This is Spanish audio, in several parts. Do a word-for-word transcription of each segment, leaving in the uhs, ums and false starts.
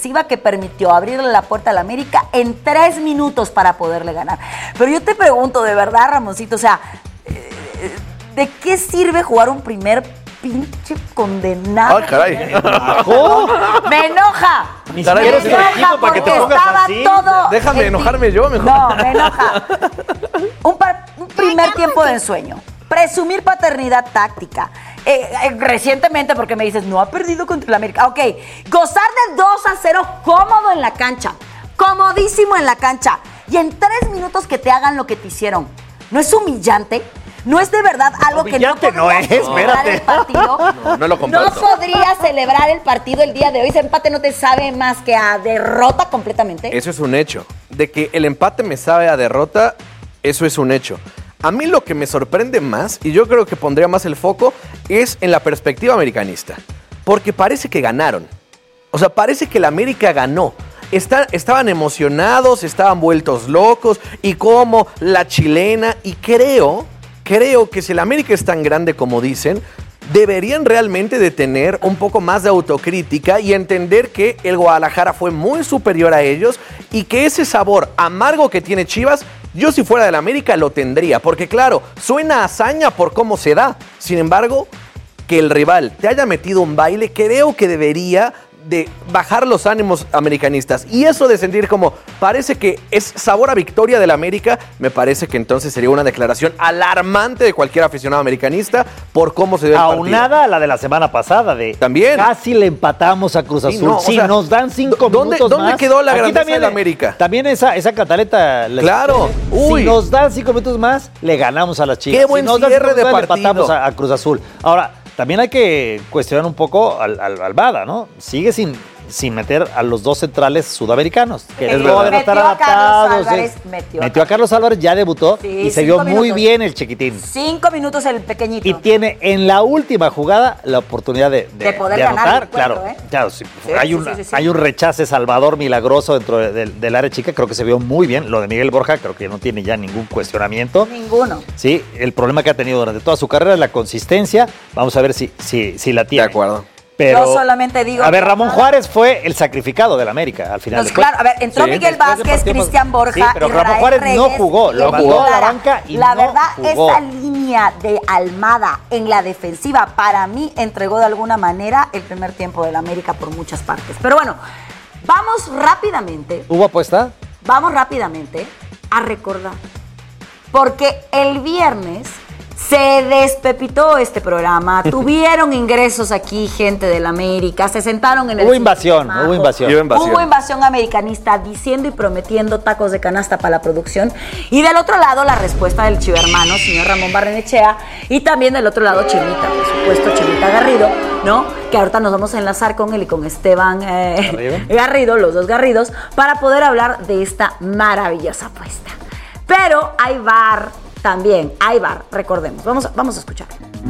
defensiva que permitió abrirle la puerta al América en tres minutos para poderle ganar. Pero yo te pregunto, de verdad, Ramoncito, o sea, ¿de qué sirve jugar un primer pinche condenado? ¡Ay, caray! ¡Me enoja! Ni me siquiera es el enoja equipo para que te porque pongas estaba así. todo... Déjame el enojarme ti- yo mejor. No, me enoja. Un, par- un primer tiempo de ensueño. Presumir paternidad táctica. Eh, eh, recientemente, porque me dices, no ha perdido contra el América. Ok, gozar de dos a cero cómodo en la cancha. Comodísimo en la cancha. Y en tres minutos que te hagan lo que te hicieron. ¿No es humillante? ¿No es de verdad algo Humillante que no no es, podrías celebrar espérate. el partido? No, no lo comparto. ¿No podrías celebrar el partido el día de hoy? Ese empate no te sabe más que a derrota completamente. Eso es un hecho. De que el empate me sabe a derrota, eso es un hecho. A mí lo que me sorprende más, y yo creo que pondría más el foco, es en la perspectiva americanista. Porque parece que ganaron. O sea, parece que el América ganó. Está- estaban emocionados, estaban vueltos locos, y como la chilena, y creo, creo que si el América es tan grande como dicen, deberían realmente de tener un poco más de autocrítica y entender que el Guadalajara fue muy superior a ellos y que ese sabor amargo que tiene Chivas, yo si fuera del América lo tendría, porque claro, suena a hazaña por cómo se da. Sin embargo, que el rival te haya metido un baile, creo que debería de bajar los ánimos americanistas. Y eso de sentir como parece que es sabor a victoria del América, me parece que entonces sería una declaración alarmante de cualquier aficionado americanista por cómo se dio el partido. Aunada a la de la semana pasada de También. casi le empatamos a Cruz Azul. Sí, no, o si sea, nos dan cinco ¿dónde- minutos dónde más. quedó la Aquí grandeza también, del América? También esa, esa cataleta. les- Claro, uy. Si nos dan cinco minutos más, le ganamos a las Chivas. Qué buen si nos dan cierre cinco de minutos más, partido. le empatamos a, a Cruz Azul. Ahora, también hay que cuestionar un poco al, al, al Bada, ¿no? Sigue sin, sin meter a los dos centrales sudamericanos. Que Es no verdad. deben estar Metió a Carlos adaptados. Álvarez, es- metió a metió a Carlos Álvarez, ya debutó Sí, y se cinco vio muy minutos. bien el chiquitín. Cinco minutos el pequeñito. Y tiene en la última jugada la oportunidad de, de, De poder de ganar anotar. el encuentro, Claro, ¿eh? claro sí. Sí, hay, sí, un, sí, sí, sí. hay un rechace salvador milagroso dentro de- del- del área chica. Creo que se vio muy bien. Lo de Miguel Borja creo que no tiene ya ningún cuestionamiento. Ninguno. Sí, el problema que ha tenido durante toda su carrera es la consistencia. Vamos a ver si, si, si la De tiene. acuerdo. Pero, Yo solamente digo A ver, que- Ramón Juárez fue el sacrificado del América al final. Pues de cuentas. claro, a ver, entró Sí, Miguel después de Vázquez, partidos- Cristian Borja, Sí, pero Israel Ramón Juárez no Reyes jugó, y lo el mandó Diego a la Lara. banca y La no verdad, jugó. esa línea de Almada en la defensiva, para mí, entregó de alguna manera el primer tiempo del América por muchas partes. Pero bueno, vamos rápidamente, ¿Hubo apuesta? vamos rápidamente a recordar. Porque el viernes se despepitó este programa, tuvieron ingresos aquí gente del América, se sentaron en el... Hubo invasión, sillón hubo invasión. Hubo invasión. Hubo invasión americanista diciendo y prometiendo tacos de canasta para la producción. Y del otro lado, la respuesta del chivermano, señor Ramón Barrenechea. Y también del otro lado, Chemita, por supuesto, Chemita Garrido, ¿no? Que ahorita nos vamos a enlazar con él y con Esteban eh, Garrido. Garrido, los dos Garridos, para poder hablar de esta maravillosa apuesta. Pero hay V A R también, hay V A R, recordemos. Vamos, a- vamos a escuchar.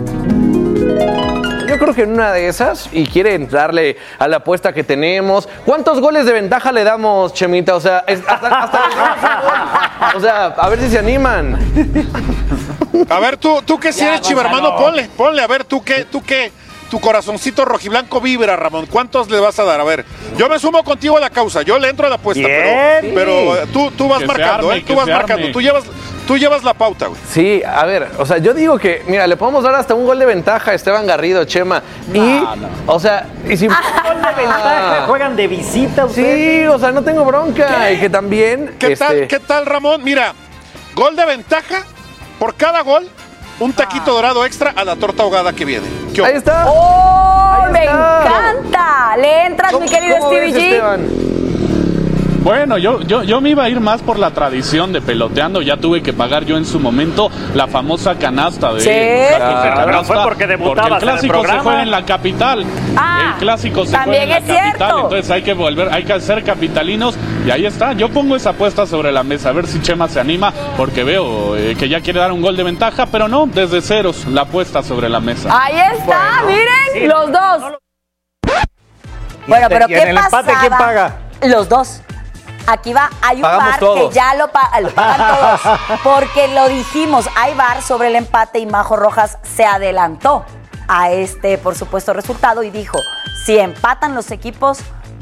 Yo creo que en una de esas, y quiere entrarle a la apuesta que tenemos. ¿Cuántos goles de ventaja le damos, Chemita? O sea, es- hasta, hasta les damos un gol. O sea, a ver si se animan. A ver, tú, tú que si Ya, eres chivermano, Gonzalo. ponle, ponle, a ver, tú qué, tú qué, tu corazoncito rojiblanco vibra, Ramón. ¿Cuántos le vas a dar? A ver, yo me sumo contigo a la causa, yo le entro a la apuesta, Bien. pero, pero eh, tú, tú vas Que se marcando, arme, ¿eh? Tú que vas se marcando, arme. tú llevas, tú llevas la pauta, güey. Sí, a ver, o sea, yo digo que, mira, le podemos dar hasta un gol de ventaja a Esteban Garrido, Chema. Y, o sea, y si... Ventaja, juegan de visita ustedes. Sí, o sea, no tengo bronca. Y que también... ¿Qué este, tal, qué tal, Ramón? Mira, gol de ventaja, por cada gol, un taquito dorado extra a la torta ahogada que viene. ¿Qué Ahí ojo? está. ¡Oh, Ahí me está. encanta! ¿Le entras, mi ¿Cómo- querido cómo Stevie ves, G? Esteban? Bueno, yo, yo, yo me iba a ir más por la tradición de peloteando. Ya tuve que pagar yo en su momento la famosa canasta de Sí. los tacos de Claro, canasta, fue porque debutabas porque el en el clásico programa. se juega en la capital. Ah, el clásico se también juega en la es capital, cierto. entonces hay que volver, hay que ser capitalinos y ahí está. Yo pongo esa apuesta sobre la mesa, a ver si Chema se anima, porque veo eh, que ya quiere dar un gol de ventaja, pero no, desde ceros la apuesta sobre la mesa. Ahí está, miren, sí. los dos. Y Bueno, este- pero y ¿qué en el empate, pasaba? ¿quién paga? Los dos. Aquí va, hay un Pagamos V A R todos. que ya lo, pa- lo pagan todos, porque lo dijimos, hay V A R sobre el empate y Majo Rojas se adelantó a este, por supuesto, resultado y dijo, si empatan los equipos,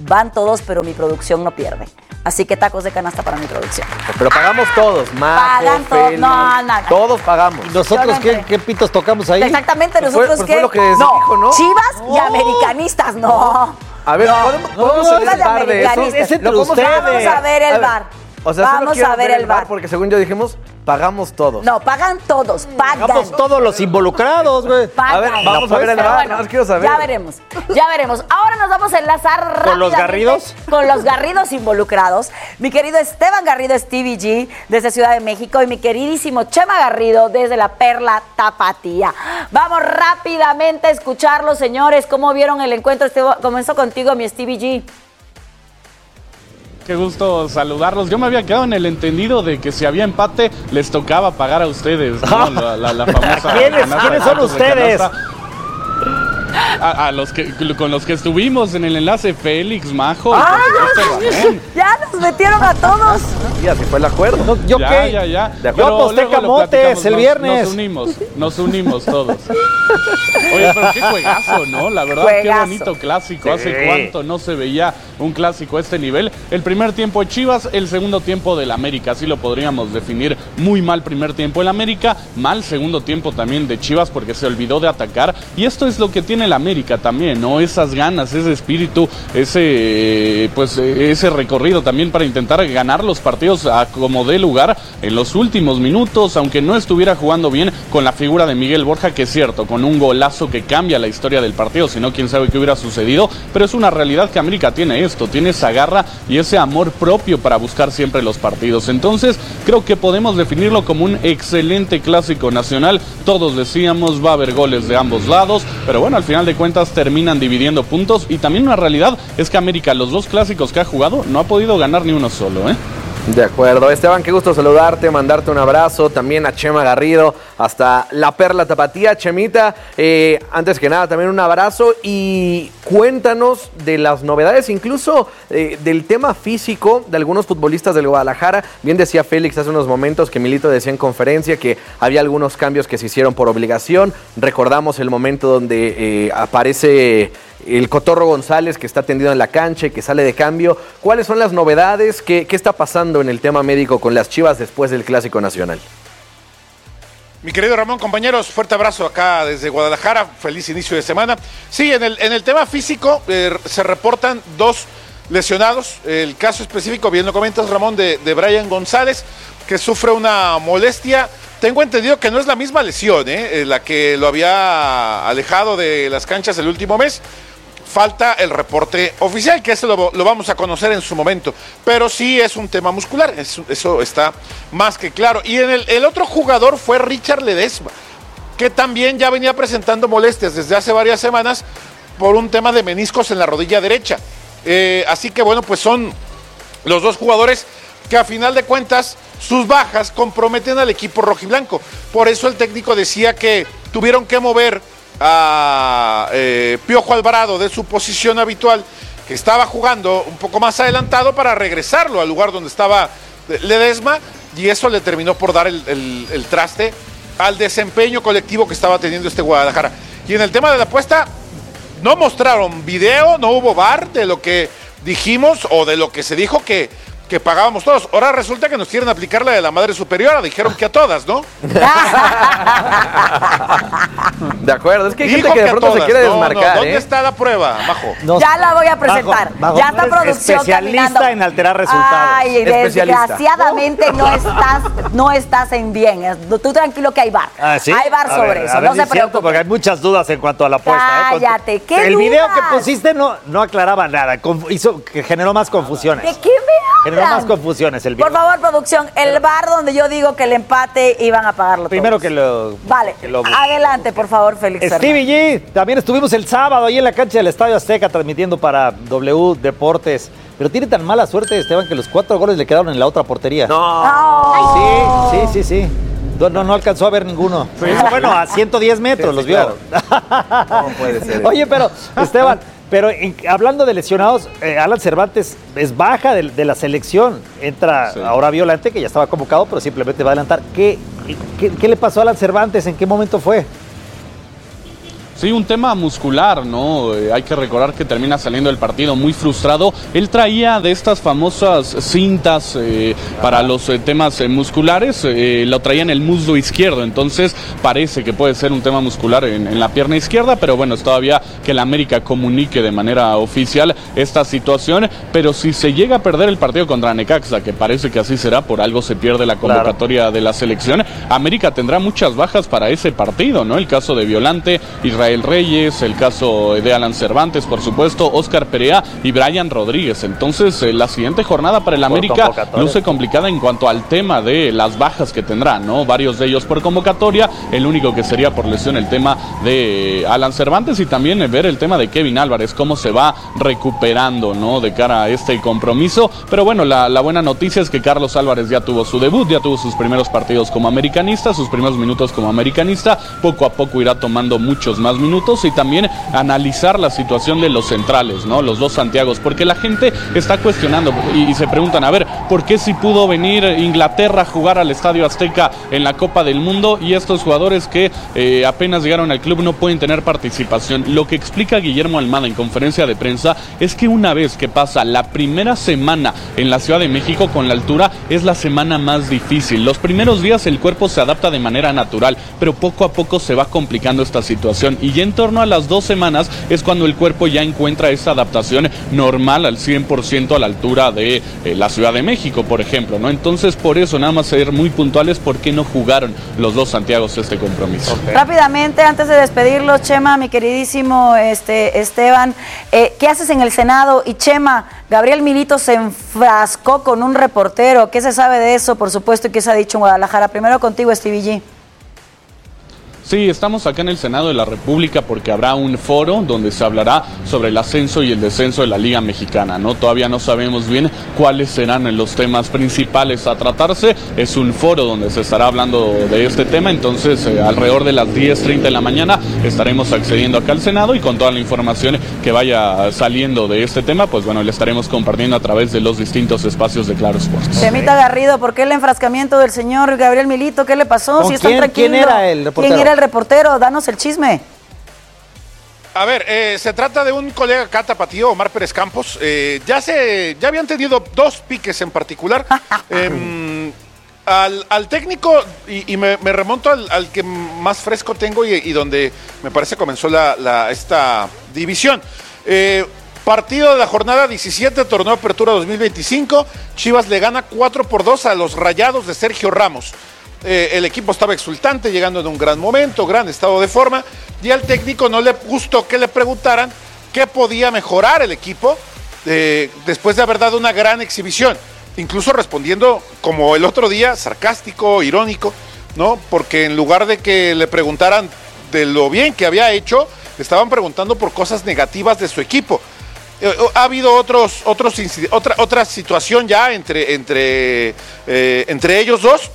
van todos, pero mi producción no pierde. Así que tacos de canasta para mi producción. Pero pagamos todos, Majo, Pagan todos, Félix, no, no, no. Todos pagamos. ¿Y nosotros qué, qué pitos tocamos ahí? Exactamente, Pues fue- nosotros pues qué. fue lo que no, dijo, ¿no? Chivas y americanistas, no. A ver, ¿podemos, podemos no, hacer el de bar de eso? americanistas. Es entre Lo podemos ustedes. hacer. Vamos a ver el bar. O sea, solo Vamos quiero a ver el bar. porque según yo dijimos, pagamos todos. No, pagan todos, pagan. Pagamos todos los involucrados, güey. Pagan. A ver, vamos a ver el Pero bar, bueno, nada más quiero saber. Ya veremos, ya veremos. Ahora nos vamos a enlazar rápidamente ¿Con los Garridos? Con los Garridos involucrados. Mi querido Esteban Garrido, Stevie G, desde Ciudad de México, y mi queridísimo Chema Garrido, desde la Perla Tapatía. Vamos rápidamente a escucharlos, señores. ¿Cómo vieron el encuentro? Esteban, comenzó contigo, mi Stevie G. Qué gusto saludarlos. Yo me había quedado en el entendido de que si había empate les tocaba pagar a ustedes, ¿no? La, la, la famosa ¿Quiénes- canasta quiénes de son tacos de ustedes? canasta. A, a los que con los que estuvimos en el enlace, Félix, Majo, y ¡Ah! por supuesto Ramón. Ya nos metieron a todos. Y así fue el acuerdo. No, ¿Yo ya, qué? ya, ya. Yo Pero aposté luego lo camotes platicamos, el nos- viernes. Nos unimos, nos unimos todos. Oye, pero qué juegazo, ¿no? La verdad, Juegazo. qué bonito clásico. Sí. Hace cuánto no se veía un clásico a este nivel. El primer tiempo de Chivas, el segundo tiempo del América. Así lo podríamos definir. Muy mal primer tiempo el América, mal segundo tiempo también de Chivas porque se olvidó de atacar. Y esto es lo que tiene el América también, ¿no? Esas ganas, ese espíritu, ese, pues, ese recorrido también para intentar ganar los partidos a como dé lugar en los últimos minutos, aunque no estuviera jugando bien con la figura de Miguel Borja, que es cierto, con un golazo que cambia la historia del partido, si no quién sabe qué hubiera sucedido, pero es una realidad que América tiene esto, tiene esa garra y ese amor propio para buscar siempre los partidos. Entonces creo que podemos definirlo como un excelente clásico nacional. Todos decíamos va a haber goles de ambos lados, pero bueno, al final de cuentas terminan dividiendo puntos, y también una realidad es que América, los dos clásicos que ha jugado, no ha podido ganar ni uno solo, ¿eh? De acuerdo. Esteban, qué gusto saludarte, mandarte un abrazo. También a Chema Garrido, hasta la Perla Tapatía. Chemita, eh, antes que nada, también un abrazo. Y cuéntanos de las novedades, incluso eh, del tema físico de algunos futbolistas del Guadalajara. Bien decía Félix hace unos momentos que Milito decía en conferencia que había algunos cambios que se hicieron por obligación. Recordamos el momento donde eh, aparece el Cotorro González, que está tendido en la cancha y que sale de cambio. ¿Cuáles son las novedades? ¿Qué, qué está pasando en el tema médico con las Chivas después del Clásico Nacional? Mi querido Ramón, compañeros, fuerte abrazo acá desde Guadalajara, feliz inicio de semana. Sí, en el, en el tema físico eh, se reportan dos lesionados. El caso específico, bien lo comentas, Ramón, de, de Brian González, que sufre una molestia. Tengo entendido que no es la misma lesión, ¿eh? la que lo había alejado de las canchas el último mes. Falta el reporte oficial, que eso lo, lo vamos a conocer en su momento. Pero sí es un tema muscular, eso, eso está más que claro. Y en el, el otro jugador fue Richard Ledesma, que también ya venía presentando molestias desde hace varias semanas por un tema de meniscos en la rodilla derecha. Eh, así que bueno, pues son los dos jugadores que a final de cuentas sus bajas comprometen al equipo rojiblanco. Por eso el técnico decía que tuvieron que mover a eh, Piojo Alvarado de su posición habitual, que estaba jugando un poco más adelantado, para regresarlo al lugar donde estaba Ledesma, y eso le terminó por dar el, el, el traste al desempeño colectivo que estaba teniendo este Guadalajara. Y en el tema de la apuesta, no mostraron video, no hubo V A R de lo que dijimos o de lo que se dijo que, que pagábamos todos. Ahora resulta que nos quieren aplicar la de la madre superiora, dijeron que a todas, ¿no? De acuerdo, es que hay Dijo gente que de a pronto todas. se quiere No, no, desmarcar. ¿dónde ¿eh? está la prueba, Majo? No, Ya la voy a presentar. Majo, Majo, ya está tú eres producción especialista caminando. en alterar resultados. Ay, Especialista. desgraciadamente no estás, no estás en bien. Es- Tú tranquilo que hay bar. Ah, ¿sí? Hay bar A sobre ver, eso, a ver no si se es cierto, preocupe. porque hay muchas dudas en cuanto a la apuesta. ¿eh? Con- Cállate, ¿qué El video dudas? que pusiste no, no aclaraba nada, confu- hizo que generó más confusiones. ¿De qué me Generó hablan? más confusiones el video. Por favor, producción, el bar donde yo digo que el empate iban a pagarlo Primero todos. que lo... Vale, que lo- adelante, por favor, Félix. Stevie G, también estuvimos el sábado ahí en la cancha del Estadio Azteca transmitiendo para W Deportes. Pero tiene tan mala suerte, Esteban, que los cuatro goles le quedaron en la otra portería. No. No. Sí, sí, sí, sí. No, no, no alcanzó a ver ninguno. Bueno, a ciento diez metros Sí, los sí, vio. No puede ser. Oye, pero, Esteban, pero en- hablando de lesionados, eh, Alan Cervantes es baja de, de la selección. Entra Sí. ahora Violante, que ya estaba convocado, pero simplemente va a adelantar. ¿Qué, qué, qué le pasó a Alan Cervantes? ¿En qué momento fue? Sí, un tema muscular, ¿no? Eh, hay que recordar que termina saliendo el partido muy frustrado. Él traía de estas famosas cintas eh, para los eh, temas eh, musculares, eh, lo traía en el muslo izquierdo, entonces parece que puede ser un tema muscular en, en la pierna izquierda, pero bueno, es todavía que la América comunique de manera oficial esta situación, pero si se llega a perder el partido contra Necaxa, que parece que así será, por algo se pierde la convocatoria claro. de la selección, América tendrá muchas bajas para ese partido, ¿no? El caso de Violante, Israel Reyes, el caso de Alan Cervantes, por supuesto, Oscar Perea y Brian Rodríguez. Entonces, eh, la siguiente jornada para el América luce complicada en cuanto al tema de las bajas que tendrá, ¿no? Varios de ellos por convocatoria, el único que sería por lesión el tema de Alan Cervantes y también eh, ver el tema de Kevin Álvarez, cómo se va recuperando, ¿no? De cara a este compromiso. Pero bueno, la, la buena noticia es que Carlos Álvarez ya tuvo su debut, ya tuvo sus primeros partidos como americanista, sus primeros minutos como americanista, poco a poco irá tomando muchos más minutos y también analizar la situación de los centrales, ¿no? Los dos Santiagos, porque la gente está cuestionando y, y se preguntan, a ver, ¿por qué si pudo venir Inglaterra a jugar al Estadio Azteca en la Copa del Mundo y estos jugadores que eh, apenas llegaron al club no pueden tener participación? Lo que explica Guillermo Almada en conferencia de prensa es que una vez que pasa la primera semana en la Ciudad de México con la altura es la semana más difícil. Los primeros días el cuerpo se adapta de manera natural, pero poco a poco se va complicando esta situación y ya en torno a las dos semanas es cuando el cuerpo ya encuentra esa adaptación normal al cien por ciento a la altura de eh, la Ciudad de México, por ejemplo, ¿no? Entonces, por eso, nada más ser muy puntuales, ¿por qué no jugaron los dos Santiagos este compromiso? Okay. Rápidamente, antes de despedirlos, Chema, mi queridísimo este, Esteban, eh, ¿qué haces en el Senado? Y Chema, Gabriel Milito se enfrascó con un reportero, ¿qué se sabe de eso, por supuesto, y qué se ha dicho en Guadalajara? Primero contigo, Stevie G. Sí, estamos acá en el Senado de la República porque habrá un foro donde se hablará sobre el ascenso y el descenso de la Liga Mexicana, ¿no? Todavía no sabemos bien cuáles serán los temas principales a tratarse. Es un foro donde se estará hablando de este tema, entonces eh, alrededor de las diez treinta de la mañana estaremos accediendo acá al Senado y con toda la información que vaya saliendo de este tema, pues bueno, le estaremos compartiendo a través de los distintos espacios de Claro Sports. Chemita Garrido, ¿por qué el enfrascamiento del señor Gabriel Milito? ¿Qué le pasó? Si quién, ¿Quién era el reportero? ¿Quién era el reportero? Danos el chisme. A ver, eh, se trata de un colega acá tapatío, Omar Pérez Campos. Eh, ya se, ya habían tenido dos piques en particular. eh, al, al técnico, y, y me, me remonto al, al que más fresco tengo y, y donde me parece comenzó la, la, esta división. Eh, Partido de la jornada diecisiete, torneo Apertura dos mil veinticinco. Chivas le gana cuatro por dos a los Rayados de Sergio Ramos. Eh, el equipo estaba exultante, llegando en un gran momento, gran estado de forma, y al técnico no le gustó que le preguntaran qué podía mejorar el equipo eh, después de haber dado una gran exhibición, incluso respondiendo como el otro día, sarcástico, irónico, ¿no? Porque en lugar de que le preguntaran de lo bien que había hecho, le estaban preguntando por cosas negativas de su equipo. Eh, ha habido otros, otros otra, otra situación ya entre, entre, eh, entre ellos dos.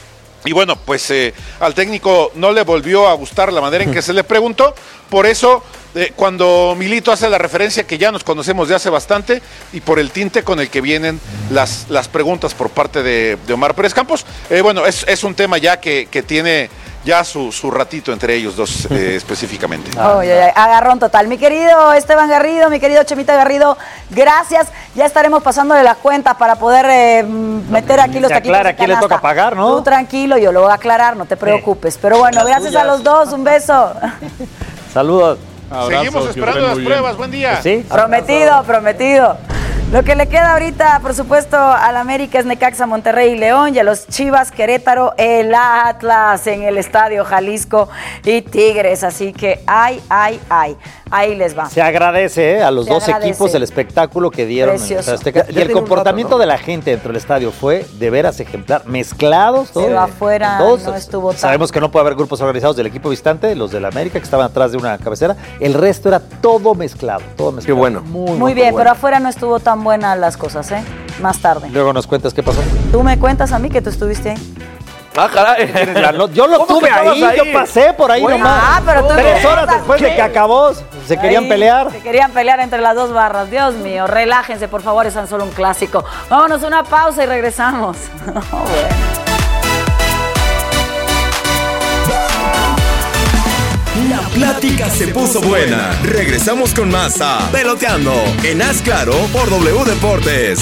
Y bueno, pues eh, al técnico no le volvió a gustar la manera en que se le preguntó. Por eso, eh, cuando Milito hace la referencia que ya nos conocemos de hace bastante y por el tinte con el que vienen las, las preguntas por parte de, de Omar Pérez Campos, eh, bueno, es, es un tema ya que, que tiene ya su, su ratito entre ellos dos eh, específicamente. Oh, ya, ya, agarrón total. Mi querido Esteban Garrido, mi querido Chemita Garrido, gracias. Ya estaremos pasándole las cuentas para poder eh, meter aquí los taquitos. Claro, aquí le toca pagar, ¿no? Tú tranquilo, yo lo voy a aclarar, no te preocupes. Sí. Pero bueno, las gracias tuyas. A los dos, un beso. Saludos. Abrazo, seguimos esperando las pruebas, buen día. ¿Sí? Prometido, prometido. Lo que le queda ahorita, por supuesto, al América es Necaxa, Monterrey y León, y a los Chivas, Querétaro, el Atlas en el Estadio Jalisco y Tigres. Así que, ay, ay, ay, ahí les va. Se agradece ¿eh? a los Se dos agradece. equipos el espectáculo que dieron en el Azteca. Y el comportamiento de la gente dentro del estadio fue de veras ejemplar. Mezclados todos. Pero afuera todos, no estuvo tan... Sabemos que no puede haber grupos organizados del equipo visitante, los del América, que estaban atrás de una cabecera. El resto era todo mezclado, todo mezclado. Qué bueno. Muy, muy, muy bien, bueno. Pero afuera no estuvo tan buenas las cosas, ¿eh? Más tarde. Luego nos cuentas qué pasó. Tú me cuentas a mí que tú estuviste ahí. Ah, caray. Yo lo tuve ahí, ahí, yo pasé por ahí bueno, nomás. Ah, pero tú Tres horas después ¿qué? de que acabó, se querían ahí, pelear. Se querían pelear entre las dos barras. Dios mío, relájense, por favor, es tan solo un clásico. Vámonos a una pausa y regresamos. Oh, bueno. La plática se puso buena. Regresamos con más a Peloteando en Haz Claro por W Deportes.